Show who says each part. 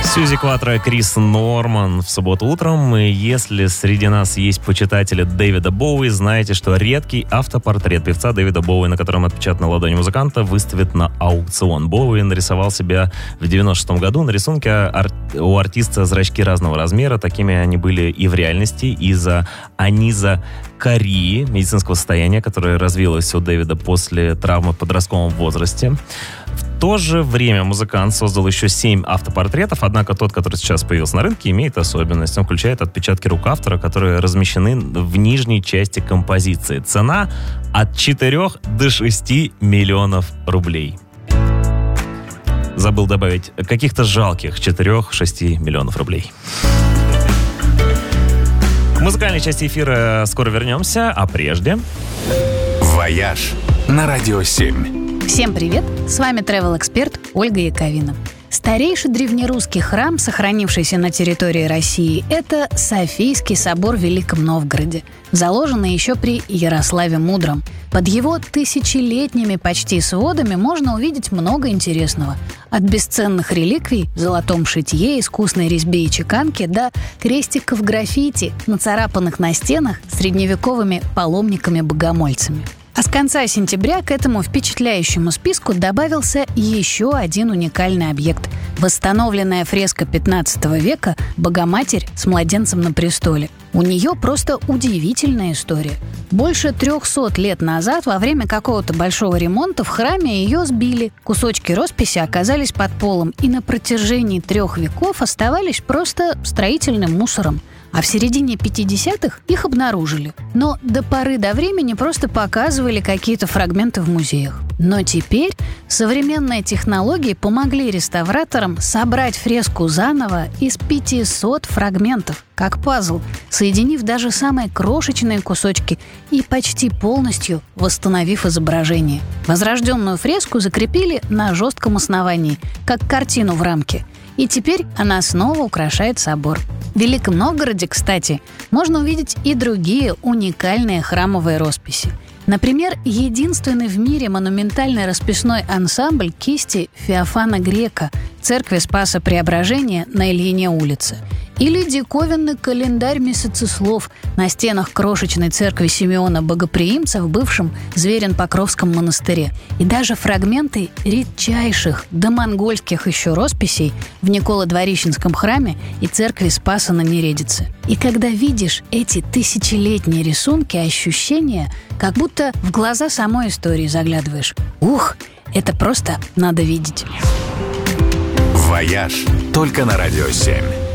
Speaker 1: Сьюзи Кватро, Крис Норман в субботу утром. И если среди нас есть почитатели Дэвида Боуи, знаете, что редкий автопортрет певца Дэвида Боуи, на котором отпечатана ладонь музыканта, выставит на аукцион. Боуи нарисовал себя в 96-м году. На рисунке у артиста зрачки разного размера. Такими они были и в реальности из-за анизокарии, медицинского состояния, которое развилось у Дэвида после травмы в подростковом возрасте. В то же время музыкант создал еще 7 автопортретов, однако тот, который сейчас появился на рынке, имеет особенность. Он включает отпечатки рук автора, которые размещены в нижней части композиции. Цена от 4 до 6 миллионов рублей. Забыл добавить каких-то жалких 4-6 миллионов рублей. К музыкальной части эфира скоро вернемся, а прежде...
Speaker 2: «Вояж» на Радио 7.
Speaker 3: Всем привет! С вами travel-эксперт Ольга Яковина. Старейший древнерусский храм, сохранившийся на территории России, это Софийский собор в Великом Новгороде, заложенный еще при Ярославе Мудром. Под его тысячелетними почти сводами можно увидеть много интересного. От бесценных реликвий в золотом шитье, искусной резьбе и чеканке до крестиков граффити, нацарапанных на стенах средневековыми паломниками-богомольцами. А с конца сентября к этому впечатляющему списку добавился еще один уникальный объект – восстановленная фреска 15 века «Богоматерь с младенцем на престоле». У нее просто удивительная история. Больше 300 лет назад во время какого-то большого ремонта в храме ее сбили. Кусочки росписи оказались под полом и на протяжении 3 веков оставались просто строительным мусором. А в середине 50-х их обнаружили. Но до поры до времени просто показывали какие-то фрагменты в музеях. Но теперь современные технологии помогли реставраторам собрать фреску заново из 500 фрагментов, как пазл, соединив даже самые крошечные кусочки и почти полностью восстановив изображение. Возрожденную фреску закрепили на жестком основании, как картину в рамке. И теперь она снова украшает собор. В Великом Новгороде, кстати, можно увидеть и другие уникальные храмовые росписи. Например, единственный в мире монументальный расписной ансамбль кисти Феофана Грека в церкви Спаса Преображения на Ильине улице. Или диковинный календарь месяцеслов на стенах крошечной церкви Симеона Богоприимца в бывшем Зверин-Покровском монастыре. И даже фрагменты редчайших домонгольских еще росписей в Николо-Дворищенском храме и церкви Спаса на Нередице. И когда видишь эти тысячелетние рисунки, ощущение, как будто в глаза самой истории заглядываешь. Ух, это просто надо видеть.
Speaker 2: «Вояж» только на Радио 7.